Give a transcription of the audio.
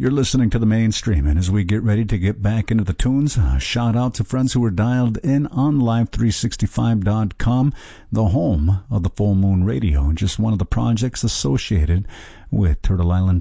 You're listening to the Mainstream, and as we get ready to get back into the tunes, shout out to friends who are dialed in on Live365.com, the home of the Full Moon Radio, and just one of the projects associated with Turtle Island